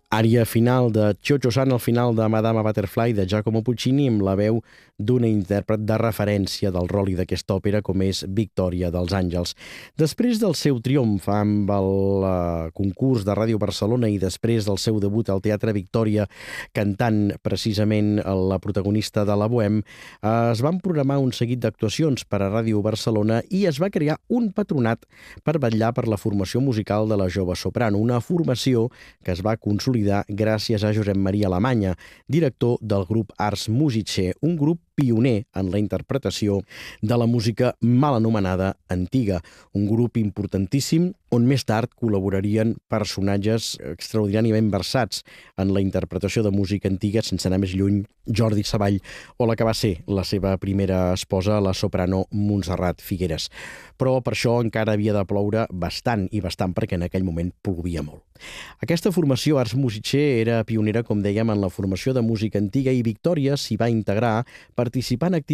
Ària final de Chocho San al final de Madama Butterfly de Giacomo Puccini amb la veu d'una intèrpret de referència del rol i d'aquesta òpera com és Victòria dels Àngels. Després del seu triomf amb el concurs de Ràdio Barcelona i després del seu debut al Teatre Victòria cantant precisament la protagonista de la Bohème, es van programar un seguit d'actuacions per a Ràdio Barcelona i es va crear un patronat per vetllar per la formació musical de la jove soprano, una formació que es va consolidar gràcies a Josep Maria Alemanya, director del grup Ars Musicae, un grup pioner en la interpretació de la música mal anomenada antiga, un grup importantíssim on més tard col·laborarien personatges extraordinàriament versats en la interpretació de música antiga, sense anar més lluny, Jordi Savall o la que va ser la seva primera esposa, la soprano Montserrat Figueres. Però per això encara havia de ploure bastant perquè en aquell moment plovia molt. Aquesta formació Ars Musicae era pionera, com dèiem, en la formació de música antiga i Victòria s'hi va integrar participant activament